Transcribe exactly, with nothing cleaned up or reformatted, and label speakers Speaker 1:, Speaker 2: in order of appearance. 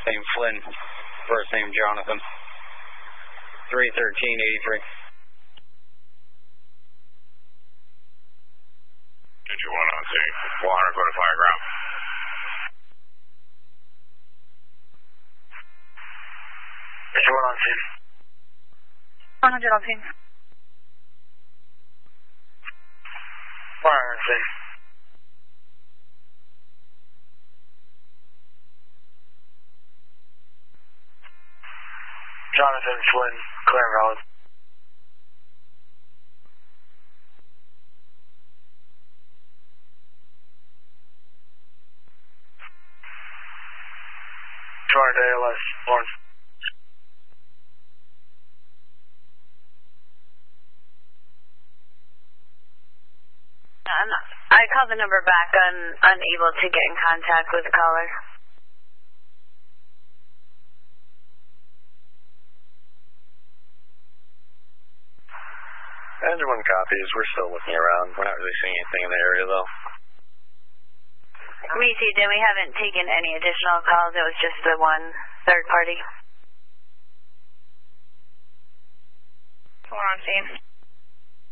Speaker 1: last name Flynn, first name Jonathan. three thirteen eighty-three.
Speaker 2: two one on scene. one hundred foot of fire ground. two one on scene.
Speaker 3: one hundred on scene.
Speaker 2: one hundred on scene. Jonathan, Flynn, clear and valid. two hundred A L S, Lawrence.
Speaker 3: Um, I called the number back. I'm unable to get in contact with the caller.
Speaker 2: Engine one copies. We're still looking around. We're not really seeing anything in the area, though.
Speaker 3: Received, and we haven't taken any additional calls. It was just the one third party. We're on scene.